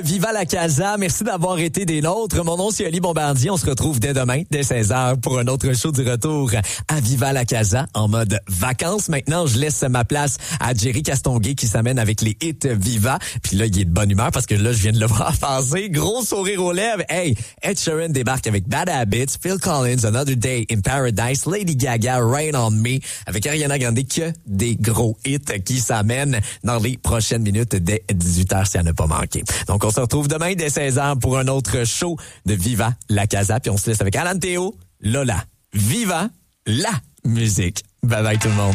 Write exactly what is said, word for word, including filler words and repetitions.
Viva la Casa, merci d'avoir été des nôtres. Mon nom c'est Ali Bombardier, on se retrouve dès demain, dès seize heures pour un autre show du retour à Viva la Casa en mode vacances. Maintenant, je laisse ma place à Jerry Castonguay qui s'amène avec les hits Viva. Puis là, il est de bonne humeur parce que là, je viens de le voir passer. Gros sourire aux lèvres. Hey, Ed Sheeran débarque avec Bad Habits, Phil Collins, Another Day in Paradise, Lady Gaga, Rain on Me, avec Ariana Grande, que des gros hits qui s'amènent dans les prochaines minutes dès dix-huit heures si elle n'a pas manqué. Donc, on se retrouve demain dès seize heures pour un autre show de Viva la Casa. Puis on se laisse avec Alan Théo, Lola. Viva la musique. Bye bye tout le monde.